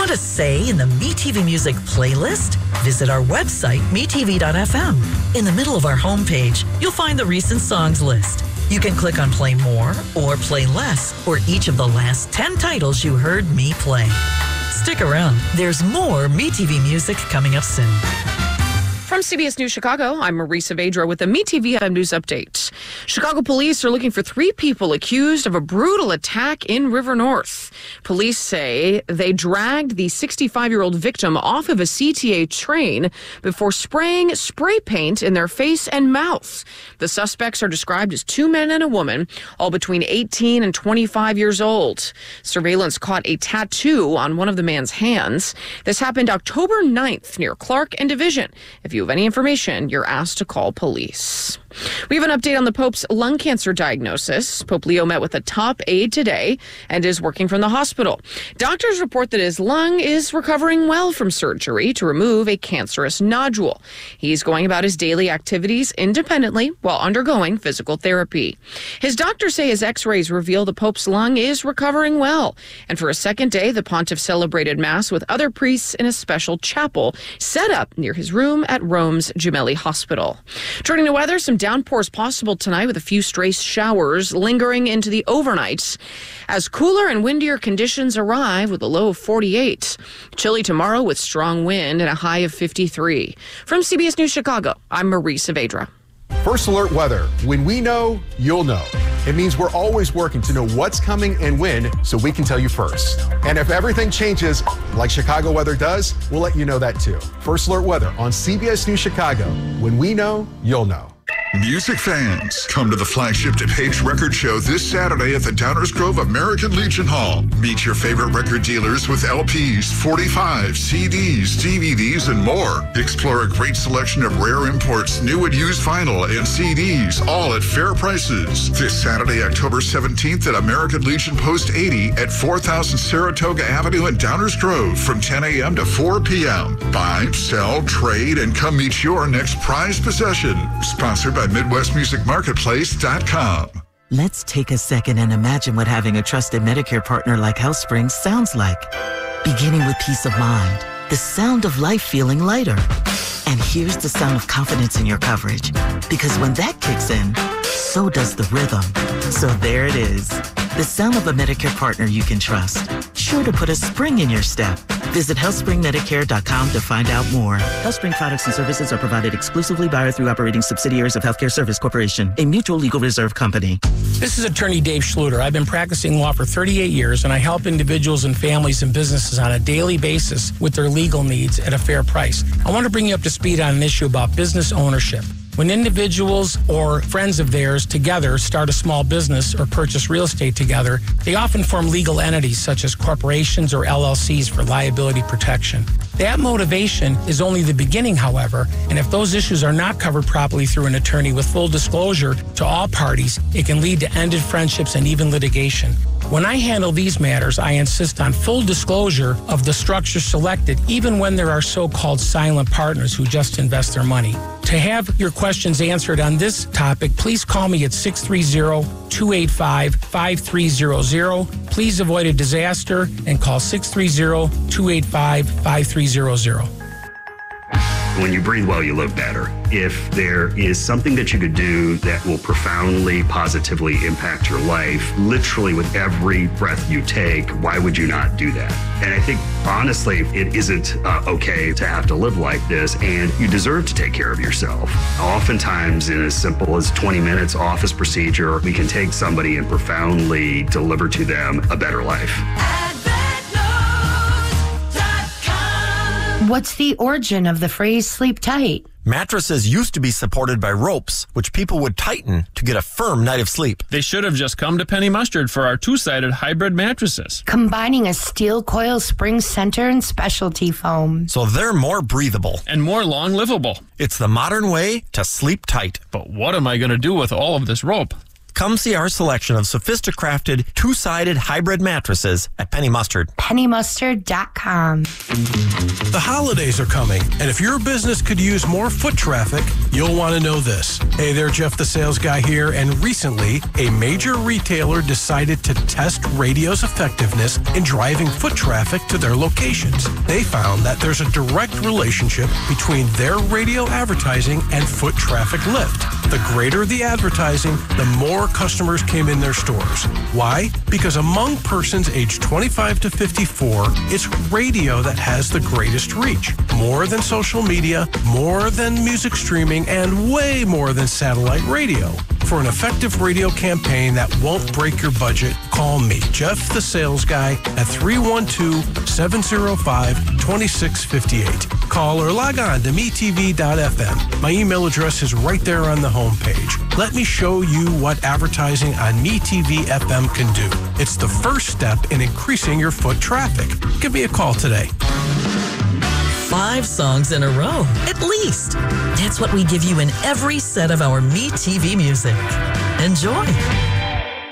Want a say in the MeTV Music playlist? Visit our website, metv.fm. In the middle of our homepage, you'll find the recent songs list. You can click on Play More or Play Less, or each of the last 10 titles you heard me play. Stick around. There's more MeTV Music coming up soon. From CBS News Chicago, I'm Marie Saavedra with a MeTV News Update. Chicago police are looking for 3 people accused of a brutal attack in River North. Police say they dragged the 65-year-old victim off of a CTA train before spraying spray paint in their face and mouth. The suspects are described as 2 men and a woman, all between 18 and 25 years old. Surveillance caught a tattoo on one of the man's hands. This happened October 9th near Clark and Division. If you have any information, you're asked to call police. We have an update on the Pope's lung cancer diagnosis. Pope Leo met with a top aide today and is working from the hospital. Doctors report that his lung is recovering well from surgery to remove a cancerous nodule. He's going about his daily activities independently while undergoing physical therapy. His doctors say his x-rays reveal the Pope's lung is recovering well. And for a second day, the pontiff celebrated Mass with other priests in a special chapel set up near his room at Rome's Gemelli Hospital. Turning to weather, some downpours possible tonight with a few stray showers lingering into the overnights as cooler and windier conditions arrive with a low of 48. Chilly tomorrow with strong wind and a high of 53. From CBS News Chicago, I'm Marie Saavedra. First Alert Weather. When we know, you'll know. It means we're always working to know what's coming and when so we can tell you first. And if everything changes like Chicago weather does, we'll let you know that too. First Alert Weather on CBS News Chicago. When we know, you'll know. Music fans, come to the flagship DePage Record Show this Saturday at the Downers Grove American Legion Hall. Meet your favorite record dealers with LPs, 45s, CDs, DVDs, and more. Explore a great selection of rare imports, new and used vinyl, and CDs, all at fair prices. This Saturday, October 17th at American Legion Post 80 at 4000 Saratoga Avenue in Downers Grove from 10 a.m. to 4 p.m. Buy, sell, trade, and come meet your next prized possession. Sponsored by MidwestMusicMarketplace.com. Let's take a second and imagine what having a trusted Medicare partner like HealthSpring sounds like. Beginning with peace of mind, the sound of life feeling lighter. And here's the sound of confidence in your coverage. Because when that kicks in, so does the rhythm. So there it is. The sound of a Medicare partner you can trust. Sure to put a spring in your step. Visit HealthSpringMedicare.com to find out more. HealthSpring products and services are provided exclusively by or through operating subsidiaries of Healthcare Service Corporation, a mutual legal reserve company. This is attorney Dave Schluter. I've been practicing law for 38 years, and I help individuals and families and businesses on a daily basis with their legal needs at a fair price. I want to bring you up to speed on an issue about business ownership. When individuals or friends of theirs together start a small business or purchase real estate together, they often form legal entities such as corporations or LLCs for liability protection. That motivation is only the beginning, however, and if those issues are not covered properly through an attorney with full disclosure to all parties, it can lead to ended friendships and even litigation. When I handle these matters, I insist on full disclosure of the structure selected, even when there are so-called silent partners who just invest their money. To have your questions answered on this topic, please call me at 630-285-5300. Please avoid a disaster and call 630-285-5300. When you breathe well, you live better. If there is something that you could do that will profoundly, positively impact your life, literally with every breath you take, why would you not do that? And I think, honestly, it isn't okay to have to live like this, and you deserve to take care of yourself. Oftentimes, in as simple as 20 minutes office procedure, we can take somebody and profoundly deliver to them a better life. What's the origin of the phrase sleep tight? Mattresses used to be supported by ropes, which people would tighten to get a firm night of sleep. They should have just come to Penny Mustard for our two-sided hybrid mattresses, combining a steel coil spring center and specialty foam. So they're more breathable. And more long-livable. It's the modern way to sleep tight. But what am I going to do with all of this rope? Come see our selection of sophisticated two-sided hybrid mattresses at Penny Mustard. PennyMustard.com. The holidays are coming, and if your business could use more foot traffic, you'll want to know this. Hey there, Jeff the Sales Guy here, and recently, a major retailer decided to test radio's effectiveness in driving foot traffic to their locations. They found that there's a direct relationship between their radio advertising and foot traffic lift. The greater the advertising, the more customers came in their stores. Why? Because among persons aged 25 to 54, it's radio that has the greatest reach. More than social media, more than music streaming, and way more than satellite radio. For an effective radio campaign that won't break your budget, call me, Jeff the Sales Guy, at 312-705-2658. Call or log on to metv.fm. My email address is right there on the homepage. Let me show you what advertising on MeTV FM can do. It's the first step in increasing your foot traffic. Give me a call today. 5 songs in a row, at least. That's what we give you in every set of our MeTV music. Enjoy.